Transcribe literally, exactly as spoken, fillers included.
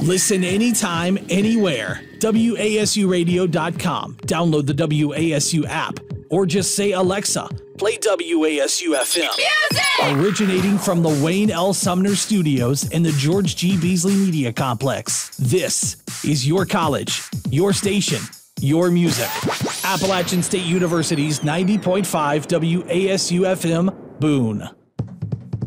Listen anytime, anywhere. W A S U radio dot com. Download the W A S U app or just say, Alexa, play W A S U F M. Music! Originating from the Wayne L. Sumner Studios in the George G. Beasley Media Complex. This is your college, your station, your music. Appalachian State University's ninety point five W A S U F M, Boone.